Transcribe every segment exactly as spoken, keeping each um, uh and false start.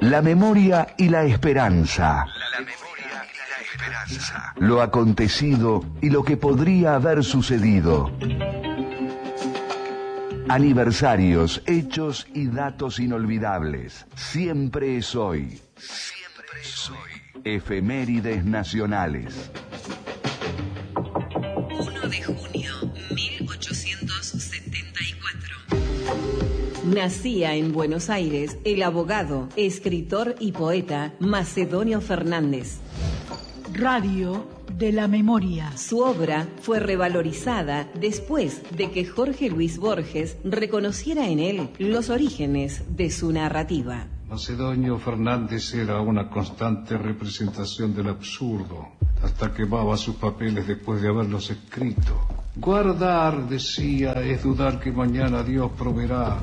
La memoria y la esperanza. La memoria y la esperanza. Lo acontecido y lo que podría haber sucedido. Aniversarios, hechos y datos inolvidables. Siempre es hoy. Siempre es hoy. Efemérides nacionales. uno de junio mil ochocientos setenta y cuatro. Nacía en Buenos Aires el abogado, escritor y poeta Macedonio Fernández. Radio de la memoria. Su obra fue revalorizada después de que Jorge Luis Borges reconociera en él los orígenes de su narrativa. Macedonio Fernández era una constante representación del absurdo, hasta quemaba sus papeles después de haberlos escrito. Guardar, decía, es dudar que mañana Dios proveerá.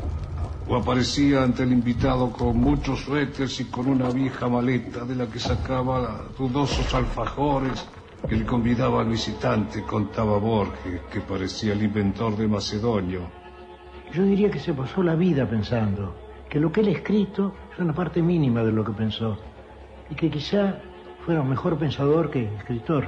O aparecía ante el invitado con muchos suéteres y con una vieja maleta de la que sacaba dudosos alfajores que le convidaba al visitante, contaba Borges, que parecía el inventor de Macedonio. Yo diría que se pasó la vida pensando que lo que él ha escrito es una parte mínima de lo que pensó y que quizá fuera un mejor pensador que escritor.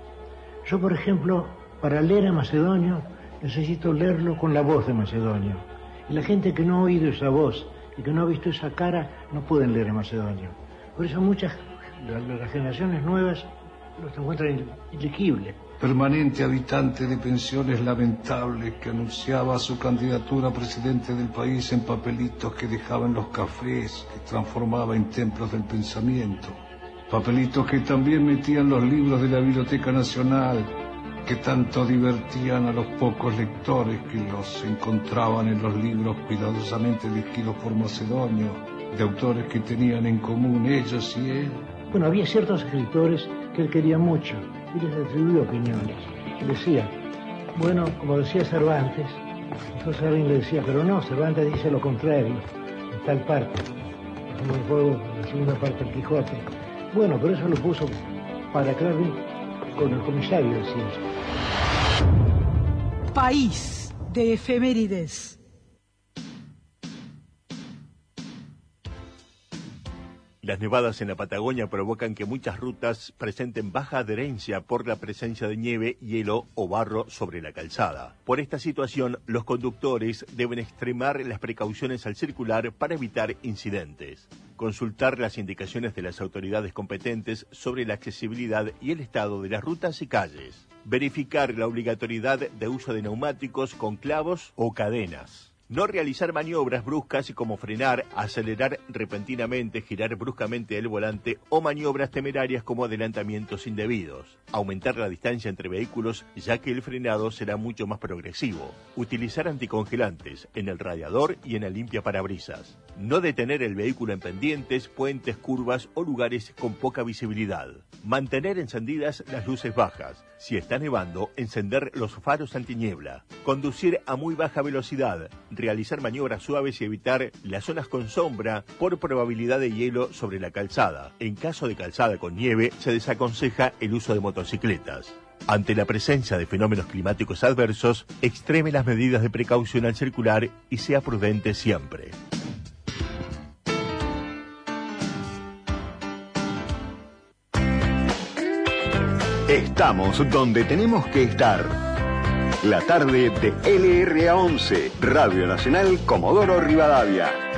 Yo, por ejemplo, para leer a Macedonio necesito leerlo con la voz de Macedonio. Y la gente que no ha oído esa voz y que no ha visto esa cara no pueden leer a Macedonio. Por eso muchas de las generaciones nuevas los encuentran ilegibles. Permanente habitante de pensiones lamentables que anunciaba su candidatura a presidente del país en papelitos que dejaba en los cafés, que transformaba en templos del pensamiento. Papelitos que también metían los libros de la Biblioteca Nacional, que tanto divertían a los pocos lectores que los encontraban en los libros cuidadosamente elegidos por Macedonio, de autores que tenían en común ellos y él. Bueno, había ciertos escritores que él quería mucho y les atribuía opiniones. Y decía, bueno, como decía Cervantes, entonces alguien le decía, pero no, Cervantes dice lo contrario, en tal parte. Por ejemplo, en la segunda parte del Quijote. Bueno, pero eso lo puso para quedar bien con el comisario, decía. País de efemérides. Las nevadas en la Patagonia provocan que muchas rutas presenten baja adherencia por la presencia de nieve, hielo o barro sobre la calzada. Por esta situación, los conductores deben extremar las precauciones al circular para evitar incidentes. Consultar las indicaciones de las autoridades competentes sobre la accesibilidad y el estado de las rutas y calles. Verificar la obligatoriedad de uso de neumáticos con clavos o cadenas. No realizar maniobras bruscas como frenar, acelerar repentinamente, girar bruscamente el volante o maniobras temerarias como adelantamientos indebidos. Aumentar la distancia entre vehículos ya que el frenado será mucho más progresivo. Utilizar anticongelantes en el radiador y en el limpiaparabrisas. No detener el vehículo en pendientes, puentes, curvas o lugares con poca visibilidad. Mantener encendidas las luces bajas. Si está nevando, encender los faros antiniebla. Conducir a muy baja velocidad. Realizar maniobras suaves y evitar las zonas con sombra por probabilidad de hielo sobre la calzada. En caso de calzada con nieve, se desaconseja el uso de motocicletas. Ante la presencia de fenómenos climáticos adversos, extreme las medidas de precaución al circular y sea prudente siempre. Estamos donde tenemos que estar. La tarde de L R A once, Radio Nacional Comodoro Rivadavia.